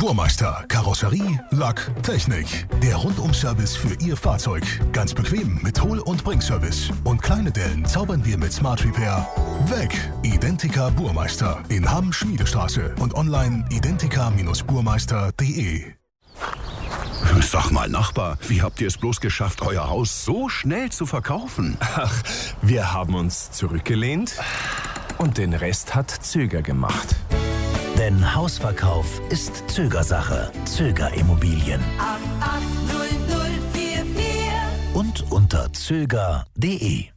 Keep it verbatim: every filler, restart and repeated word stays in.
Burmeister. Karosserie, Lack, Technik. Der Rundum-Service für Ihr Fahrzeug. Ganz bequem mit Hol- und Bringservice. Und kleine Dellen zaubern wir mit Smart Repair weg. Identica Burmeister in Hamm Schmiedestraße und online identica Bindestrich burmeister punkt de. Sag mal, Nachbar, wie habt ihr es bloß geschafft, euer Haus so schnell zu verkaufen? Ach, wir haben uns zurückgelehnt und den Rest hat Zöger gemacht. Denn Hausverkauf ist Zögersache. Zöger Immobilien. acht acht null null vier vier Und unter zöger punkt de.